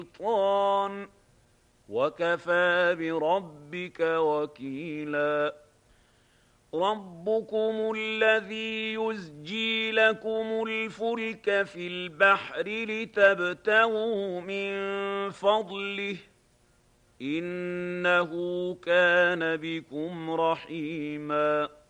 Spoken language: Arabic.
سلطان وكفى بربك وكيلا ربكم الذي يزجي لكم الفلك في البحر لتبتغوا من فضله إنه كان بكم رحيما